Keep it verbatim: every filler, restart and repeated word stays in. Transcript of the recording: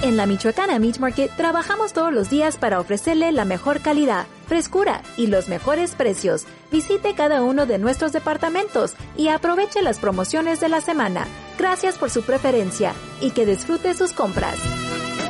En la Michoacana Meat Market trabajamos todos los días para ofrecerle la mejor calidad, frescura y los mejores precios. Visite cada uno de nuestros departamentos y aproveche las promociones de la semana. Gracias por su preferencia y que disfrute sus compras.